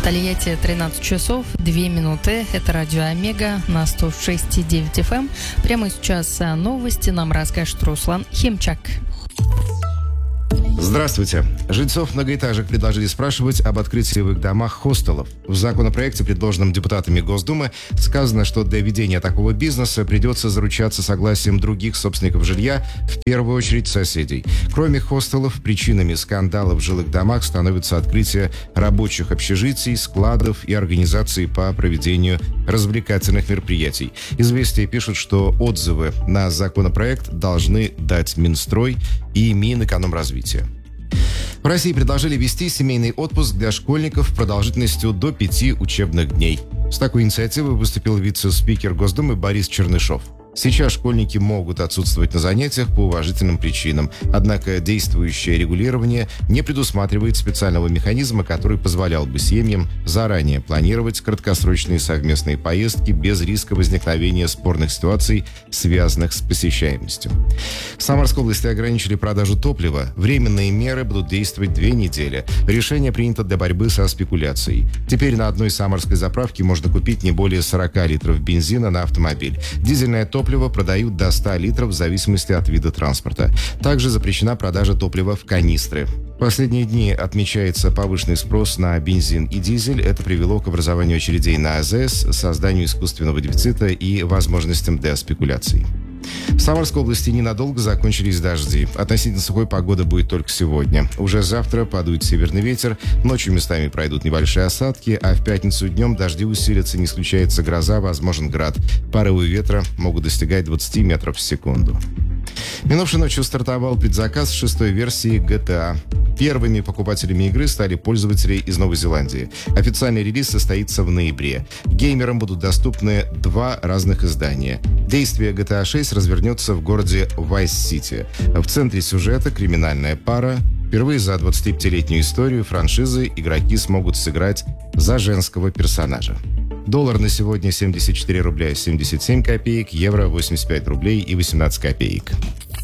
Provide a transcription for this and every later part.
Тольятти 13 часов 2 минуты. Это радио Омега на 106,9 FM. Прямо сейчас новости нам расскажет Руслан Химчак. Здравствуйте. Жильцов многоэтажек предложили спрашивать об открытии в их домах хостелов. В законопроекте, предложенном депутатами Госдумы, сказано, что для ведения такого бизнеса придется заручаться согласием других собственников жилья, в первую очередь соседей. Кроме хостелов, причинами скандалов в жилых домах становится открытие рабочих общежитий, складов и организаций по проведению развлекательных мероприятий. «Известия» пишут, что отзывы на законопроект должны дать Минстрой и Минэкономразвития. В России предложили ввести семейный отпуск для школьников продолжительностью до 5 учебных дней. С такой инициативой выступил вице-спикер Госдумы Борис Чернышов. Сейчас школьники могут отсутствовать на занятиях по уважительным причинам, однако действующее регулирование не предусматривает специального механизма, который позволял бы семьям заранее планировать краткосрочные совместные поездки без риска возникновения спорных ситуаций, связанных с посещаемостью. В Самарской области ограничили продажу топлива. Временные меры будут действовать 2 недели. Решение принято для борьбы со спекуляцией. Теперь на одной самарской заправке можно купить не более 40 литров бензина на автомобиль. Дизельное топливо продают до 100 литров в зависимости от вида транспорта. Также запрещена продажа топлива в канистры. В последние дни отмечается повышенный спрос на бензин и дизель. Это привело к образованию очередей на АЗС, созданию искусственного дефицита и возможностям для спекуляций. В Самарской области ненадолго закончились дожди. Относительно сухой погода будет только сегодня. Уже завтра подует северный ветер, ночью местами пройдут небольшие осадки, а в пятницу днем дожди усилятся, не исключается гроза, возможен град. Порывы ветра могут достигать 20 метров в секунду. Минувшей ночью стартовал предзаказ 6-й версии GTA. Первыми покупателями игры стали пользователи из Новой Зеландии. Официальный релиз состоится в ноябре. Геймерам будут доступны 2 разных издания. Действие GTA 6 развернется в городе Вайс-Сити. В центре сюжета криминальная пара. Впервые за 25-летнюю историю франшизы игроки смогут сыграть за женского персонажа. Доллар на сегодня 74 рубля 77 копеек, евро 85 рублей и 18 копеек.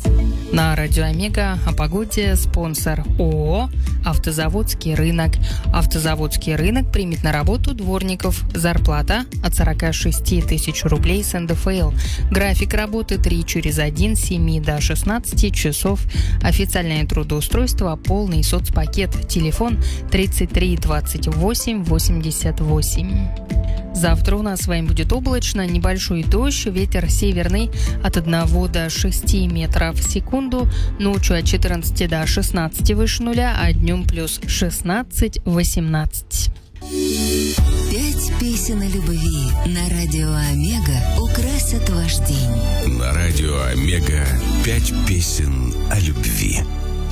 На радио Омега о погоде спонсор ООО «Автозаводский рынок». «Автозаводский рынок» примет на работу дворников. Зарплата от 46 тысяч рублей с НДФЛ. График работы 3 через 1, с 7 до 16 часов. Официальное трудоустройство, полный соцпакет. Телефон 33 28 88. Завтра у нас с вами будет облачно, небольшой дождь, ветер северный от 1 до 6 метров в секунду, ночью от 14 до 16 выше нуля, а днем плюс 16-18. 5 песен о любви на радио Омега украсят ваш день. На радио Омега 5 песен о любви.